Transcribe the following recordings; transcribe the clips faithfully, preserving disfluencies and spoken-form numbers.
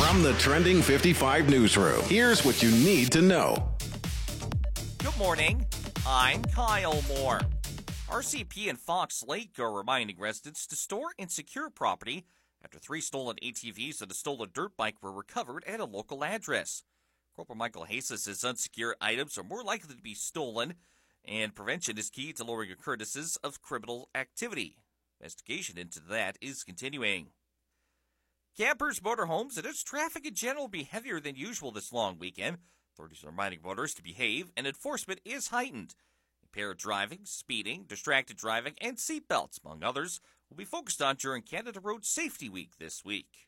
From the Trending fifty-five newsroom, here's what you need to know. Good morning. I'm Kyle Moore. R C P and Fox Lake are reminding residents to store and secure property after three stolen A T Vs and a stolen dirt bike were recovered at a local address. Corporal Michael Hayes says unsecure items are more likely to be stolen, and prevention is key to lowering occurrences of criminal activity. Investigation into that is continuing. Campers, motorhomes, and its traffic in general will be heavier than usual this long weekend. Authorities are reminding voters to behave, and enforcement is heightened. Impaired driving, speeding, distracted driving, and seatbelts, among others, will be focused on during Canada Road Safety Week this week.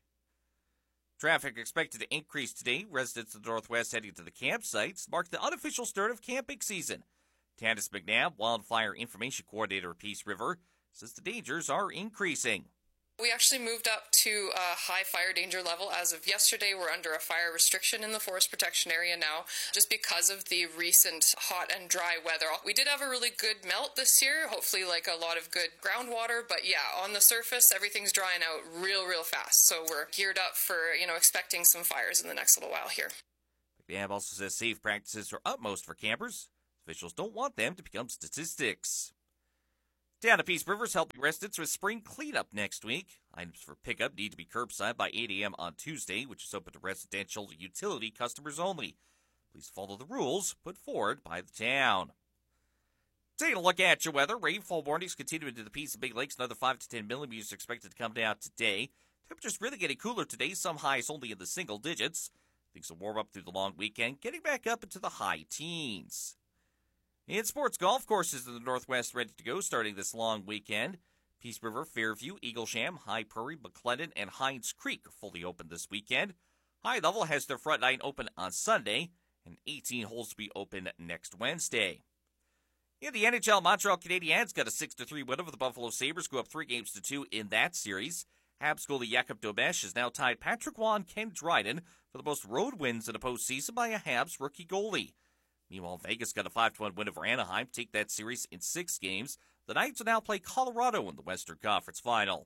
Traffic expected to increase today. Residents of the Northwest heading to the campsites mark the unofficial start of camping season. Tannis McNabb, Wildfire Information Coordinator at Peace River, says the dangers are increasing. We actually moved up to a high fire danger level. As of yesterday, we're under a fire restriction in the forest protection area now, just because of the recent hot and dry weather. We did have a really good melt this year, hopefully like a lot of good groundwater, but yeah, on the surface, everything's drying out real, real fast. So we're geared up for, you know, expecting some fires in the next little while here. McNabb also says safe practices are utmost for campers. Officials don't want them to become statistics. Down at Peace River's helping residents with spring cleanup next week. Items for pickup need to be curbside by eight a.m. on Tuesday, which is open to residential utility customers only. Please follow the rules put forward by the town. Taking a look at your weather. Rainfall warnings continue into the Peace and Big Lakes. Another five to ten millimeters expected to come down today. Temperatures really getting cooler today. Some highs only in the single digits. Things will warm up through the long weekend, getting back up into the high teens. In sports, golf courses in the Northwest ready to go starting this long weekend. Peace River, Fairview, Eaglesham, High Prairie, McLennan, and Hines Creek are fully open this weekend. High Level has their front nine open on Sunday, and eighteen holes to be open next Wednesday. In the N H L, Montreal Canadiens got a six to three win over the Buffalo Sabres, go up three games to two in that series. Habs goalie Jakub Dobesh has now tied Patrick Waugh and Ken Dryden for the most road wins in a postseason by a Habs rookie goalie. Meanwhile, Vegas got a five to one win over Anaheim to take that series in six games. The Knights will now play Colorado in the Western Conference Final.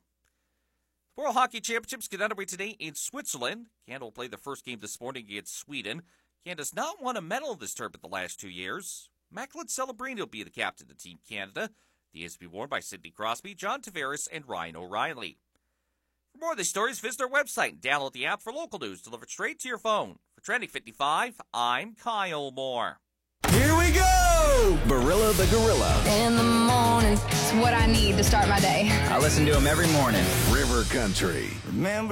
The World Hockey Championships get underway today in Switzerland. Canada will play the first game this morning against Sweden. Canada's not won a medal in this tournament the last two years. Macklin Celebrini will be the captain of Team Canada. The is to be worn by Sidney Crosby, John Tavares, and Ryan O'Reilly. For more of these stories, visit our website and download the app for local news delivered straight to your phone. For Trending fifty-five, I'm Kyle Moore. Here we go! Barilla the Gorilla. In the morning, it's what I need to start my day. I listen to him every morning. River Country. Remember